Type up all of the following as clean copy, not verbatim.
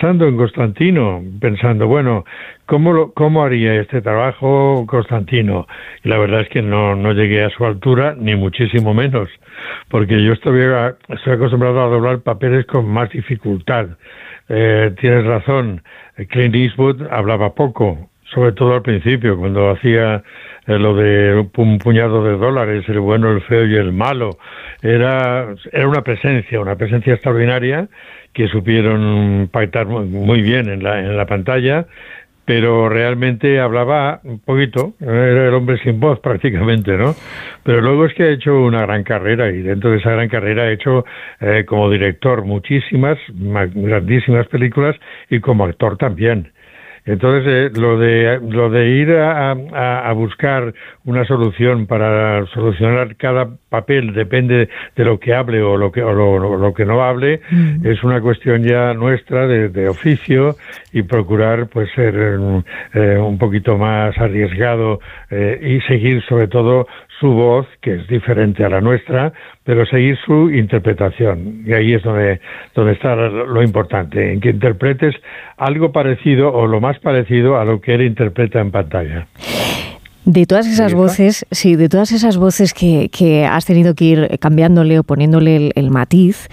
pensando en Constantino, pensando, bueno, ¿cómo haría este trabajo Constantino? Y la verdad es que no llegué a su altura, ni muchísimo menos, porque yo estoy acostumbrado a doblar papeles con más dificultad. Tienes razón, Clint Eastwood hablaba poco, sobre todo al principio, cuando hacía lo de un puñado de dólares, el bueno, el feo y el malo. Era una presencia extraordinaria que supieron pactar muy bien en la pantalla, pero realmente hablaba un poquito, era el hombre sin voz prácticamente, ¿no? Pero luego es que ha hecho una gran carrera, y dentro de esa gran carrera ha hecho como director muchísimas, grandísimas películas, y como actor también. Entonces, lo de ir a buscar una solución para solucionar cada papel, depende de lo que hable o lo que no hable, es una cuestión ya nuestra de oficio, y procurar pues ser un poquito más arriesgado y seguir sobre todo su voz, que es diferente a la nuestra, pero seguir su interpretación. Y ahí es donde está lo importante, en que interpretes algo parecido o lo más parecido a lo que él interpreta en pantalla. De todas esas voces, sí, de todas esas voces que has tenido que ir cambiándole o poniéndole el matiz,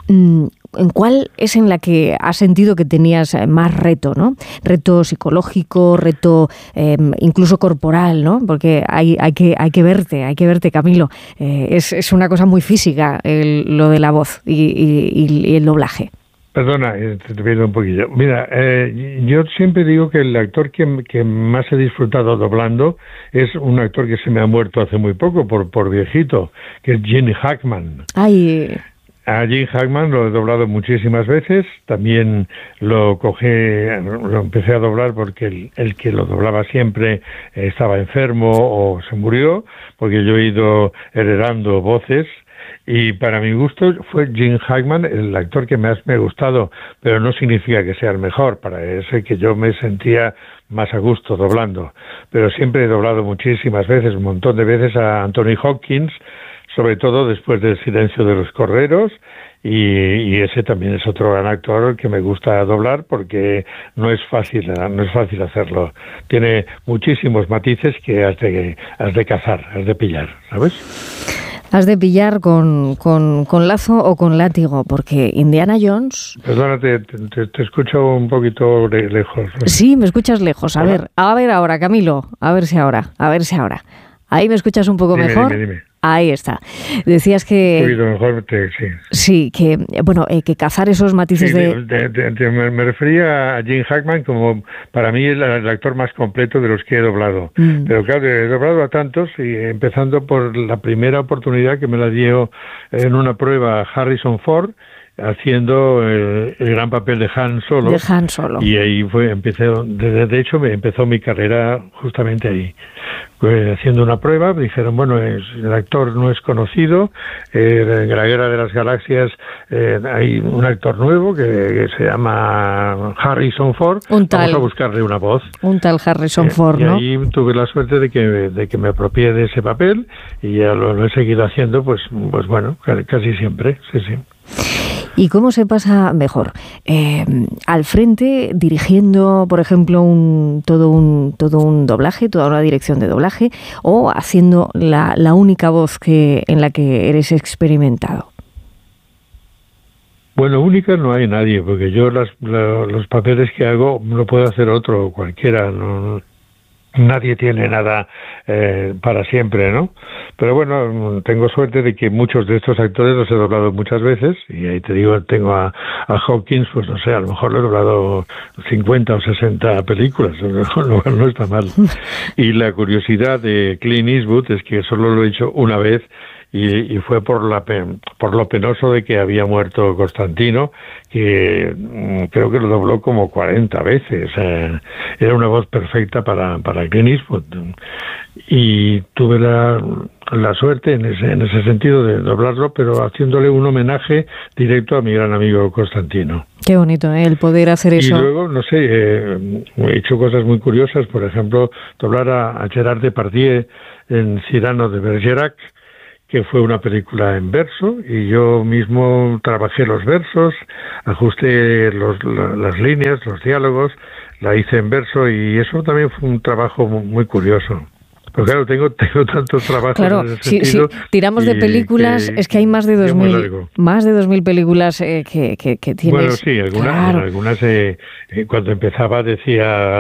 ¿en cuál es en la que has sentido que tenías más reto, ¿no? Reto psicológico, reto incluso corporal, ¿no? Porque hay que verte, Camilo. Es una cosa muy física lo de la voz y el doblaje. Perdona, te pierdo un poquillo. Mira, yo siempre digo que el actor que más he disfrutado doblando es un actor que se me ha muerto hace muy poco, por viejito, que es Gene Hackman. Ay. A Gene Hackman lo he doblado muchísimas veces, también lo empecé a doblar porque el que lo doblaba siempre estaba enfermo o se murió, porque yo he ido heredando voces. Y para mi gusto fue Gene Hackman el actor que más me ha gustado, pero no significa que sea el mejor, para ese que yo me sentía más a gusto doblando. Pero siempre he doblado muchísimas veces, un montón de veces a Anthony Hopkins, sobre todo después del Silencio de los Corderos, y ese también es otro gran actor que me gusta doblar porque no es fácil hacerlo. Tiene muchísimos matices que has de cazar, has de pillar, ¿sabes? Has de pillar con lazo o con látigo, porque Indiana Jones... Perdona, te escucho un poquito lejos. Sí, me escuchas lejos. A ver ahora, Camilo. A ver si ahora. Ahí me escuchas un poco mejor. Dime. Ahí está. Decías que... Un poquito mejor, sí. Sí, que cazar esos matices me refería a Gene Hackman como, para mí, el actor más completo de los que he doblado. Pero claro, he doblado a tantos, y empezando por la primera oportunidad que me la dio en una prueba Harrison Ford, haciendo el gran papel de Han Solo. De Han Solo. Y ahí de hecho me empezó mi carrera justamente ahí. Haciendo una prueba, me dijeron, bueno, el actor no es conocido, en la Guerra de las Galaxias hay un actor nuevo que se llama Harrison Ford, vamos a buscarle una voz. Un tal Harrison Ford, ¿no? Y ahí tuve la suerte de que me apropié de ese papel, y ya lo he seguido haciendo, pues bueno, casi siempre, sí. ¿Y cómo se pasa mejor? ¿Al frente, dirigiendo, por ejemplo, todo un doblaje, toda una dirección de doblaje, o haciendo la única voz en la que eres experimentado? Bueno, única no hay nadie, porque yo los papeles que hago lo puede hacer otro, cualquiera, no. Nadie tiene nada para siempre, ¿no? Pero bueno, tengo suerte de que muchos de estos actores los he doblado muchas veces, y ahí te digo, tengo a Hopkins, pues no sé, a lo mejor lo he doblado 50 o 60 películas, no está mal. Y la curiosidad de Clint Eastwood es que solo lo he hecho una vez, y fue por lo penoso de que había muerto Constantino, que creo que lo dobló como 40 veces. Era una voz perfecta para Clint Eastwood, y tuve la suerte en ese sentido de doblarlo, pero haciéndole un homenaje directo a mi gran amigo Constantino. Qué bonito, ¿eh? El poder hacer eso. Y luego, no sé, he hecho cosas muy curiosas, por ejemplo, doblar a Gerard Depardieu en Cyrano de Bergerac, que fue una película en verso, y yo mismo trabajé los versos, ajusté las líneas, los diálogos, la hice en verso, y eso también fue un trabajo muy curioso. Pero claro, tengo tantos trabajos. Claro, en ese sentido, si tiramos de películas, es que hay más de 2.000 películas que tienes. Bueno, sí, claro. algunas cuando empezaba decía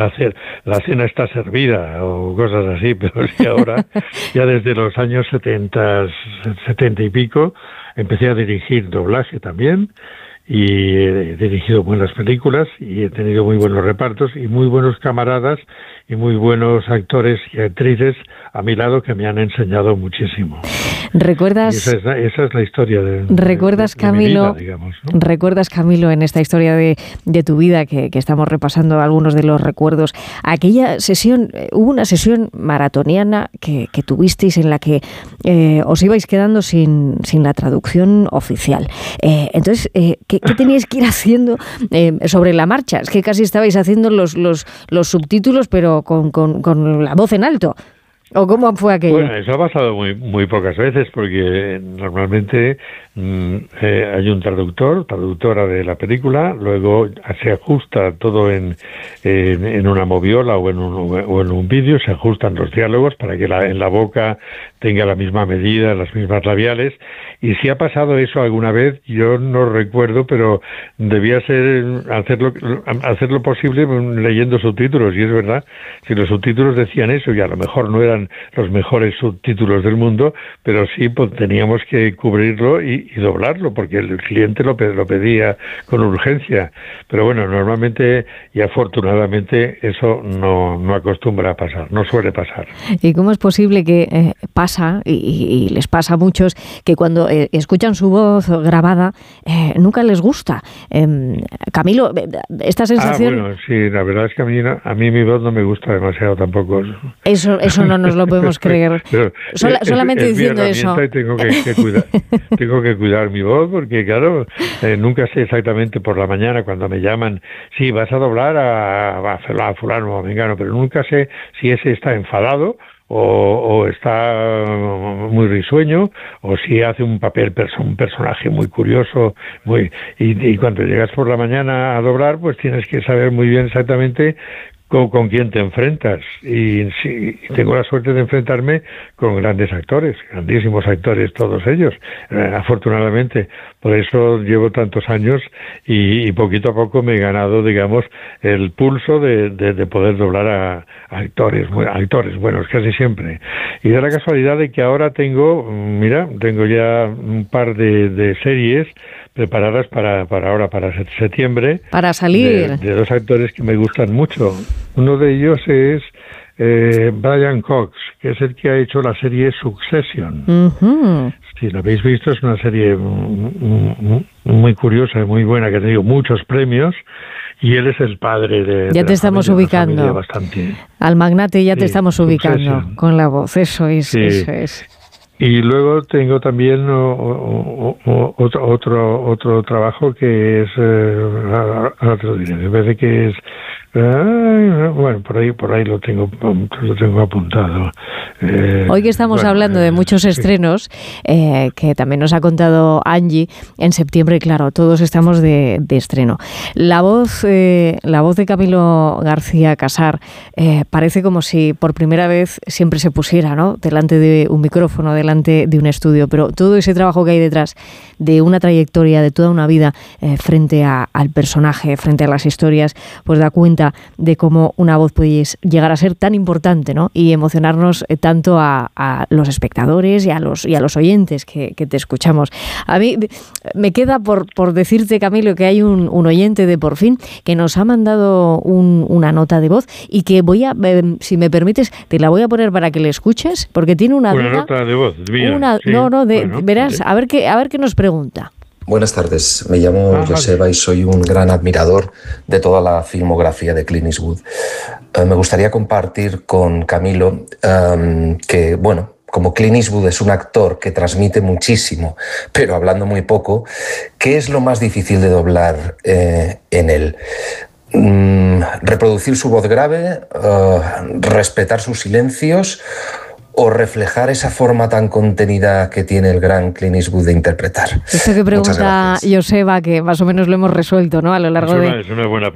la cena está servida o cosas así, pero sí ahora, ya desde los años 70 y pico, empecé a dirigir doblaje también, y he dirigido buenas películas y he tenido muy buenos repartos y muy buenos camaradas y muy buenos actores y actrices a mi lado que me han enseñado muchísimo. ¿Recuerdas? Y esa es la historia ¿Recuerdas, Camilo? Mi vida, digamos, ¿no? ¿Recuerdas, Camilo, en esta historia de tu vida que estamos repasando algunos de los recuerdos? Aquella sesión, hubo una sesión maratoniana que tuvisteis en la que os ibais quedando sin la traducción oficial. Entonces, ¿qué teníais que ir haciendo sobre la marcha? Es que casi estabais haciendo los subtítulos, pero con la voz en alto. ¿O cómo fue aquello? Bueno, eso ha pasado muy pocas veces, porque normalmente hay un traductora de la película, luego se ajusta todo en una moviola o en un vídeo, se ajustan los diálogos para que en la boca tenga la misma medida, las mismas labiales, y si ha pasado eso alguna vez, yo no recuerdo, pero debía ser hacer lo posible leyendo subtítulos, y es verdad, si los subtítulos decían eso, y a lo mejor no eran los mejores subtítulos del mundo, pero sí pues, teníamos que cubrirlo y doblarlo, porque el cliente lo pedía con urgencia. Pero bueno, normalmente y afortunadamente eso no acostumbra a pasar, no suele pasar. ¿Y cómo es posible que pasa, y les pasa a muchos, que cuando escuchan su voz grabada nunca les gusta? Camilo, esta sensación... Bueno, sí, la verdad es que a mí mi voz no me gusta demasiado tampoco. Eso no nos lo podemos creer. Solamente diciendo eso. Tengo que cuidar mi voz, porque claro, nunca sé exactamente por la mañana cuando me llaman, sí, vas a doblar a fulano o a mengano, pero nunca sé si ese está enfadado o está muy risueño, o si hace un personaje muy curioso, y cuando llegas por la mañana a doblar, pues tienes que saber muy bien exactamente con quién te enfrentas, y sí, tengo la suerte de enfrentarme con grandes actores, grandísimos actores todos ellos, afortunadamente. Por eso llevo tantos años y poquito a poco me he ganado, digamos, el pulso de poder doblar a actores buenos casi siempre. Y da la casualidad de que ahora tengo ya un par de series preparadas para septiembre. Para salir. De dos actores que me gustan mucho. Uno de ellos es Brian Cox, que es el que ha hecho la serie Succession. Uh-huh. Si la habéis visto, es una serie muy curiosa y muy buena, que ha tenido muchos premios. Y él es el padre de... Ya te estamos ubicando. Bastante... Al magnate ya te estamos ubicando con la voz. Eso es. Y luego tengo también otro trabajo que es, ahora te lo diré, me parece que es, bueno, por ahí lo tengo apuntado. Hoy que estamos hablando de muchos estrenos, que también nos ha contado Angie, en septiembre, claro, todos estamos de estreno. La voz de Camilo García Casar parece como si por primera vez siempre se pusiera, ¿no?, delante de un micrófono, delante de un estudio, pero todo ese trabajo que hay detrás de una trayectoria, de toda una vida frente al personaje, frente a las historias, pues da cuenta de cómo una voz puede llegar a ser tan importante, ¿no?, y emocionarnos tanto a los espectadores y a los oyentes que te escuchamos. A mí me queda por decirte, Camilo, que hay un oyente de Por Fin que nos ha mandado una nota de voz y que voy a, si me permites, te la voy a poner para que le escuches, porque tiene una duda. Una nota de voz. Sí. Verás, a ver qué nos pregunta. Buenas tardes, me llamo Joseba y soy un gran admirador de toda la filmografía de Clint Eastwood. Me gustaría compartir con Camilo que, bueno, como Clint Eastwood es un actor que transmite muchísimo, pero hablando muy poco, ¿qué es lo más difícil de doblar en él? ¿Reproducir su voz grave? ¿Respetar sus silencios? o reflejar esa forma tan contenida que tiene el gran Clint Eastwood de interpretar. Esto que pregunta Joseba, que más o menos lo hemos resuelto, ¿no? A lo largo es una buena